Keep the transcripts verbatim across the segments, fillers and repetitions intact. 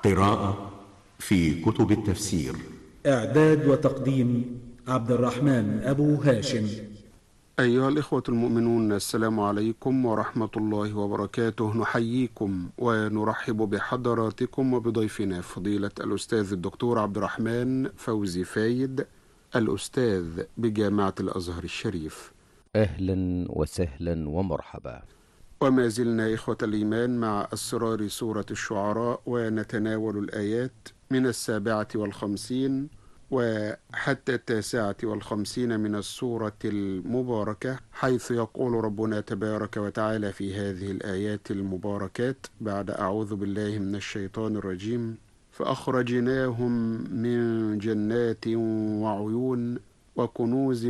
قراءة في كتب التفسير. إعداد وتقديم عبد الرحمن أبو هاشم. أيها الإخوة المؤمنون، السلام عليكم ورحمة الله وبركاته. نحييكم ونرحب بحضراتكم وبضيفنا فضيلة الأستاذ الدكتور عبد الرحمن فوزي فايد، الأستاذ بجامعة الأزهر الشريف. أهلا وسهلا ومرحبا. وما زلنا إخوة الإيمان مع أسرار سورة الشعراء، ونتناول الآيات من السابعة والخمسين وحتى التاسعة والخمسين من السورة المباركة، حيث يقول ربنا تبارك وتعالى في هذه الآيات المباركات بعد أعوذ بالله من الشيطان الرجيم: فأخرجناهم من جنات وعيون وكنوز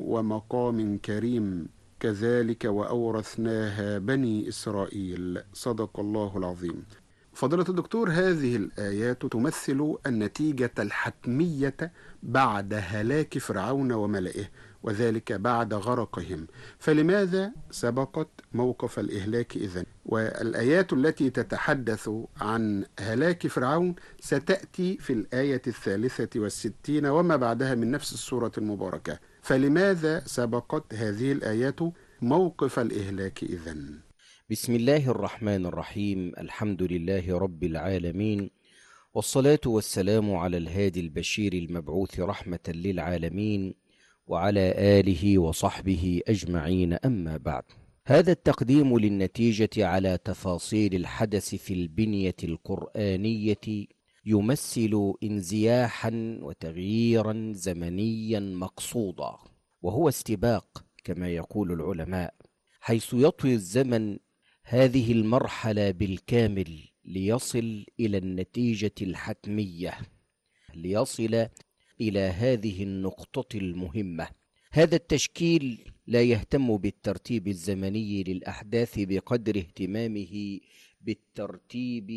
ومقام كريم كذلك وأورثناها بني إسرائيل. صدق الله العظيم. فضيلة الدكتور، هذه الآيات تمثل النتيجة الحتمية بعد هلاك فرعون وملئه، وذلك بعد غرقهم، فلماذا سبقت موقف الإهلاك إذن؟ والآيات التي تتحدث عن هلاك فرعون ستأتي في الآية الثالثة والستين وما بعدها من نفس السورة المباركة، فلماذا سبقت هذه الآيات موقف الإهلاك إذن؟ بسم الله الرحمن الرحيم. الحمد لله رب العالمين، والصلاة والسلام على الهادي البشير المبعوث رحمة للعالمين، وعلى آله وصحبه أجمعين. أما بعد، هذا التقديم للنتيجة على تفاصيل الحدث في البنية القرآنية يمثل انزياحا وتغييرا زمنيا مقصودا، وهو استباق كما يقول العلماء، حيث يطوي الزمن هذه المرحلة بالكامل ليصل إلى النتيجة الحتمية، ليصل إلى هذه النقطة المهمة. هذا التشكيل لا يهتم بالترتيب الزمني للأحداث بقدر اهتمامه بالترتيب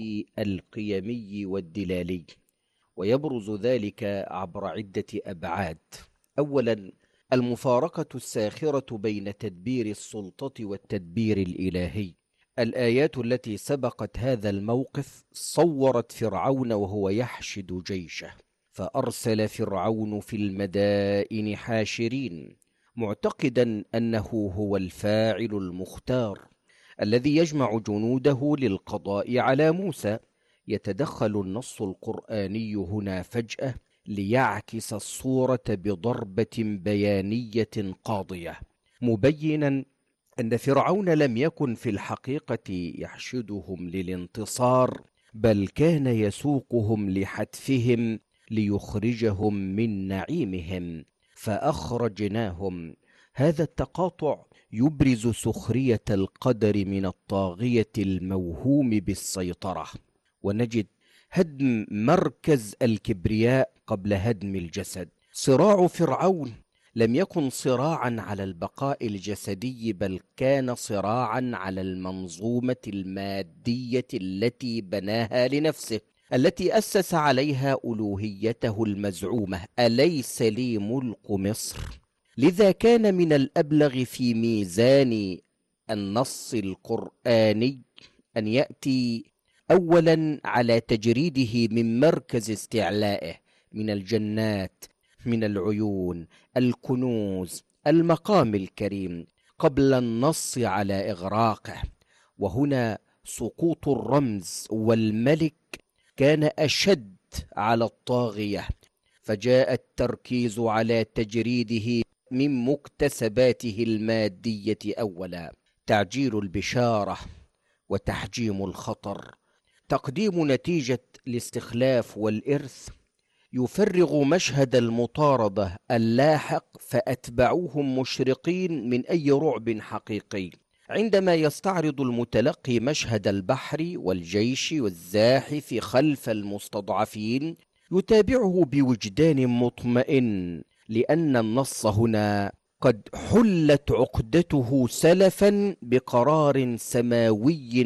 القيمي والدلالي، ويبرز ذلك عبر عدة أبعاد. أولا، المفارقة الساخرة بين تدبير السلطة والتدبير الإلهي. الآيات التي سبقت هذا الموقف صورت فرعون وهو يحشد جيشه، فأرسل فرعون في المدائن حاشرين، معتقدا أنه هو الفاعل المختار الذي يجمع جنوده للقضاء على موسى. يتدخل النص القرآني هنا فجأة ليعكس الصورة بضربة بيانية قاضية، مبينا أن فرعون لم يكن في الحقيقة يحشدهم للانتصار، بل كان يسوقهم لحتفهم ليخرجهم من نعيمهم. فأخرجناهم. هذا التقاطع يبرز سخرية القدر من الطاغية الموهوم بالسيطرة، ونجد هدم مركز الكبرياء قبل هدم الجسد. صراع فرعون لم يكن صراعا على البقاء الجسدي، بل كان صراعا على المنظومة المادية التي بناها لنفسه، التي أسس عليها ألوهيته المزعومة: أليس لي ملك مصر؟ لذا كان من الأبلغ في ميزان النص القرآني أن يأتي أولا على تجريده من مركز استعلائه، من الجنات، من العيون، الكنوز، المقام الكريم، قبل النص على إغراقه. وهنا سقوط الرمز والملك كان أشد على الطاغية، فجاء التركيز على تجريده من مكتسباته المادية أولا: تعجيل البشارة وتحجيم الخطر. تقديم نتيجة الاستخلاف والإرث يفرغ مشهد المطاردة اللاحق، فأتبعوهم مشرقين من أي رعب حقيقي. عندما يستعرض المتلقي مشهد البحر والجيش والزاحف خلف المستضعفين، يتابعه بوجدان مطمئن، لأن النص هنا قد حلت عقدته سلفا بقرار سماوي